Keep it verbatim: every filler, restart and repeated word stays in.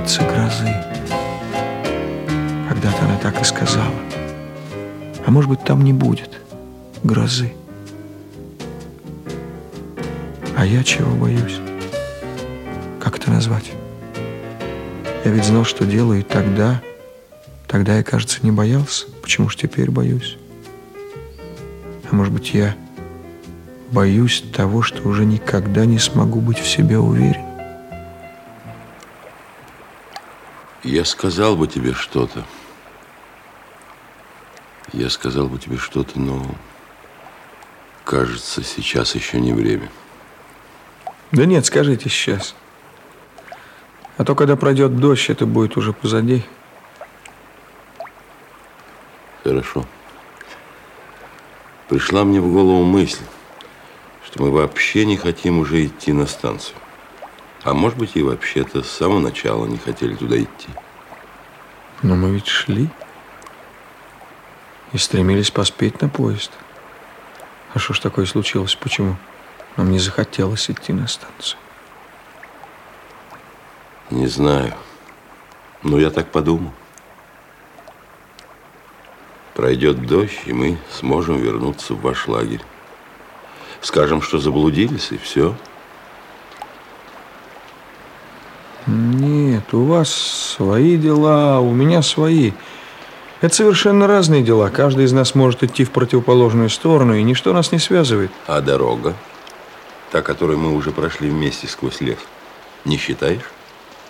боится грозы. Когда-то она так и сказала. А может быть, там не будет грозы. А я чего боюсь? Как это назвать? Я ведь знал, что делаю тогда. Тогда я, кажется, не боялся. Почему ж теперь боюсь? А может быть, я боюсь того, что уже никогда не смогу быть в себе уверен? Я сказал бы тебе что-то. Я сказал бы тебе что-то, но, кажется, сейчас еще не время. Да нет, скажите сейчас. А то, когда пройдет дождь, это будет уже позади. Хорошо. Пришла мне в голову мысль, что мы вообще не хотим уже идти на станцию. А может быть, и вообще-то с самого начала не хотели туда идти. Но мы ведь шли и стремились поспеть на поезд. А что ж такое случилось? Почему нам не захотелось идти на станцию? Не знаю. Но я так подумал. Пройдет дождь, и мы сможем вернуться в ваш лагерь. Скажем, что заблудились, и все. Нет, у вас свои дела, а у меня свои. Это совершенно разные дела. Каждый из нас может идти в противоположную сторону, и ничто нас не связывает. А дорога, та, которую мы уже прошли вместе сквозь лес, не считаешь?